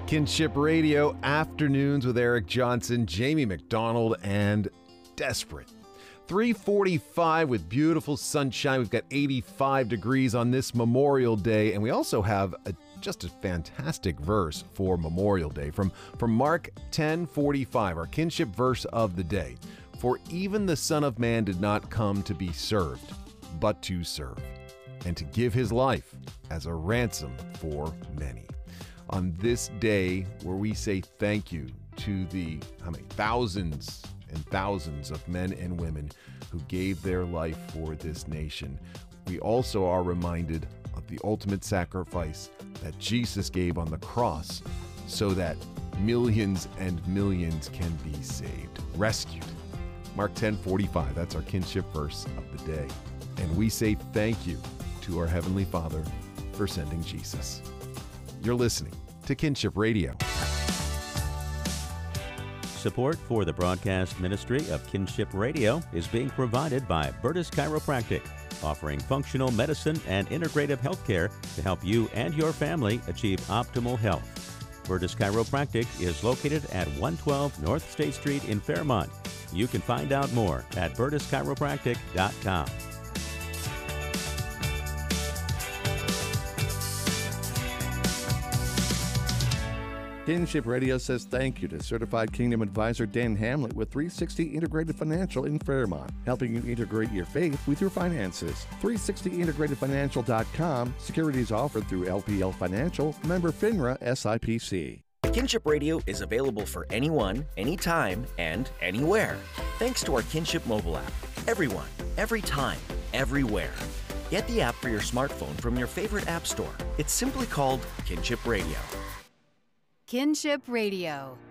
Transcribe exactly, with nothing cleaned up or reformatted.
Kinship Radio, Afternoons with Eric Johnson, Jamie McDonald, and Desperate. three forty-five with beautiful sunshine. We've got eighty-five degrees on this Memorial Day, and we also have a, just a fantastic verse for Memorial Day from, from Mark ten forty-five, our kinship verse of the day. For even the Son of Man did not come to be served, but to serve, and to give his life as a ransom for many. On this day where we say thank you to the, how many, thousands and thousands of men and women who gave their life for this nation, we also are reminded of the ultimate sacrifice that Jesus gave on the cross so that millions and millions can be saved, rescued. Mark ten forty-five, that's our kinship verse of the day. And we say thank you to our Heavenly Father for sending Jesus. You're listening to Kinship Radio. Support for the broadcast ministry of Kinship Radio is being provided by Bertus Chiropractic, offering functional medicine and integrative health care to help you and your family achieve optimal health. Bertus Chiropractic is located at one twelve North State Street in Fairmont. You can find out more at bertus chiropractic dot com. Kinship Radio says thank you to Certified Kingdom Advisor Dan Hamlet with three sixty Integrated Financial in Fairmont, helping you integrate your faith with your finances. three sixty integrated financial dot com, securities offered through L P L Financial, member FINRA S I P C. Kinship Radio is available for anyone, anytime, and anywhere. Thanks to our Kinship mobile app. Everyone, every time, everywhere. Get the app for your smartphone from your favorite app store. It's simply called Kinship Radio. Kinship Radio.